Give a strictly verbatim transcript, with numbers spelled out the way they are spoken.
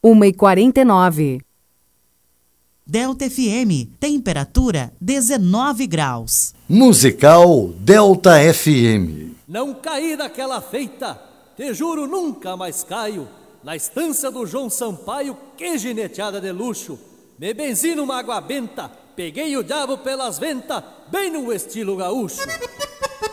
uma e quarenta e nove. Delta F M, temperatura dezenove graus. Musical Delta F M. Não caí daquela feita, te juro nunca mais caio. Na estância do João Sampaio, que gineteada de luxo. Me benzi numa água benta, peguei o diabo pelas ventas, bem no estilo gaúcho.